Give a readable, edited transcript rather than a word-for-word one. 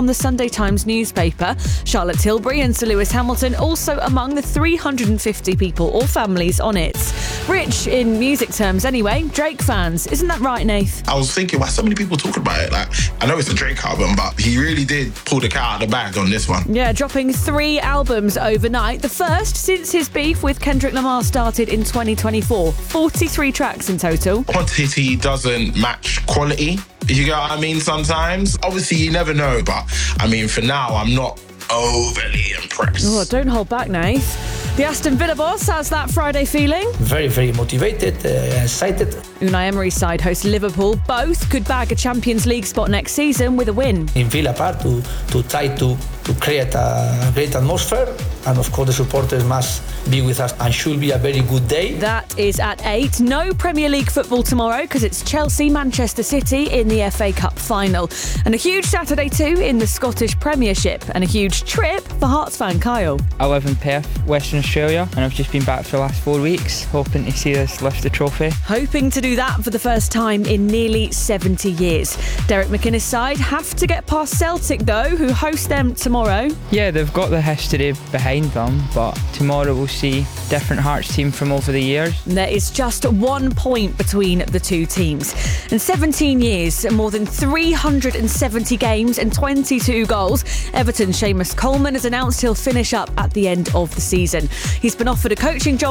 on the Sunday Times newspaper. Charlotte Tilbury and Sir Lewis Hamilton also among the 350 people or families on it. Rich in music terms anyway, Drake fans. Isn't that right, Nath? I was thinking, why so many people talking about it? Like, I know it's a Drake album, but he really did pull the cat out of the bag on this one. Yeah, dropping 3 albums overnight. The first since his beef with Kendrick Lamar started in 2024. 43 tracks in total. Quantity doesn't match quality. You get what I mean sometimes? Obviously, you never know, but I mean, for now, I'm not overly impressed. Oh, don't hold back, Nath. The Aston Villa boss has that Friday feeling. Very, very motivated, excited. Unai Emery's side hosts Liverpool. Both could bag a Champions League spot next season with a win. In Villa Park to try to create a great atmosphere, and of course the supporters must be with us, and should be a very good day. That is at 8. No Premier League football tomorrow because it's Chelsea-Manchester City in the FA Cup final. And a huge Saturday too in the Scottish Premiership, and a huge trip for Hearts fan Kyle. I live in Perth, Western Australia, and I've just been back for the last 4 weeks, hoping to see us lift the trophy. Hoping to do that for the first time in nearly 70 years. Derek McInnes' side have to get past Celtic though, who host them tomorrow. Yeah, they've got the history behind them, but tomorrow we'll see different Hearts team from over the years. There is just 1 point between the two teams. In 17 years, more than 370 games and 22 goals, Everton's Seamus Coleman has announced he'll finish up at the end of the season. He's been offered a coaching job